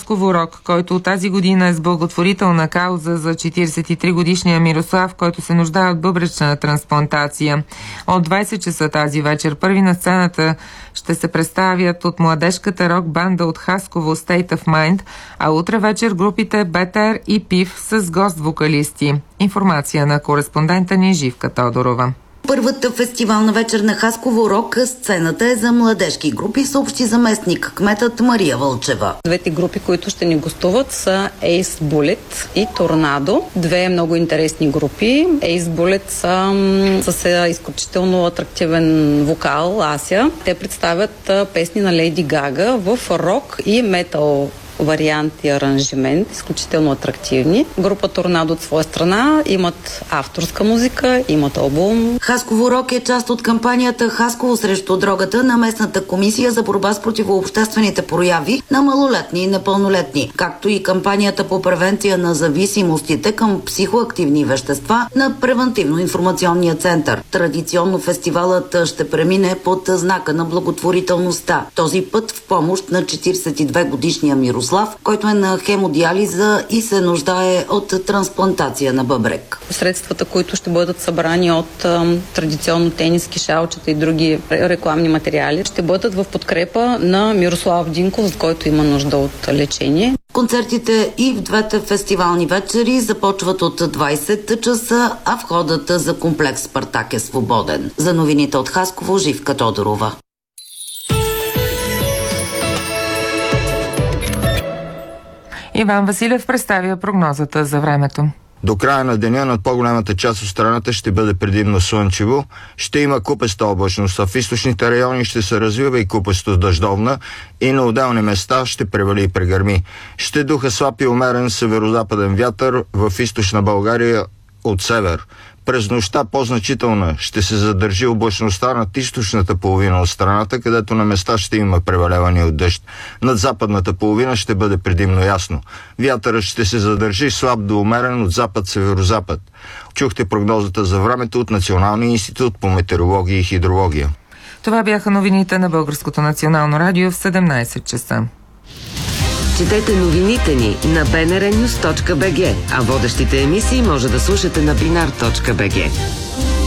Хасково Рок, който тази година е с благотворителна кауза за 43-годишния Мирослав, който се нуждае от бъбречна трансплантация. От 20 часа тази вечер първи на сцената ще се представят от младежката рок банда от Хасково State of Mind, а утре вечер групите Бетер и Пив с гост-вокалисти. Информация на кореспондента ни Живка Тодорова. Първата фестивална вечер на Хасково Рок сцената е за младежки групи, съобщи заместник кметът Мария Вълчева. Двете групи, които ще ни гостуват, са Ace Bullet и Торнадо. Две много интересни групи. Ace Bullet са с изключително атрактивен вокал, Ася. Те представят песни на Леди Гага в рок и метал вариант и аранжимент, изключително атрактивни. Група Торнадо от своя страна имат авторска музика, имат албум. Хасково Рок е част от кампанията Хасково срещу дрогата на местната комисия за борба с противообществените прояви на малолетни и непълнолетни, както и кампанията по превенция на зависимостите към психоактивни вещества на Превантивно-информационния център. Традиционно фестивалът ще премине под знака на благотворителността. Този път в помощ на 42-годишния Мирослав, който е на хемодиализа и се нуждае от трансплантация на бъбрек. Средствата, които ще бъдат събрани от традиционно тениски, шалчета и други рекламни материали, ще бъдат в подкрепа на Мирослав Динков, с който има нужда от лечение. Концертите и в двете фестивални вечери започват от 20 часа, а входът за комплекс Спартак е свободен. За новините от Хасково, Живка Тодорова. Иван Василев представя прогнозата за времето. До края на деня над по-голямата част от страната ще бъде предимно слънчево. Ще има купеста облачност, а в източните райони ще се развива и купесто дъждовна и на отделни места ще превали и прегърми. Ще духа слаб и умерен северозападен вятър в източна България от север. През нощта по-значителна ще се задържи облачността над източната половина от страната, където на места ще има преваляване от дъжд. Над западната половина ще бъде предимно ясно. Вятърът ще се задържи слаб до умерен от запад-северозапад. Чухте прогнозата за времето от Националния институт по метеорология и хидрология. Това бяха новините на Българското национално радио в 17 часа. Четете новините ни на bnrnews.bg, а водещите емисии може да слушате на binar.bg.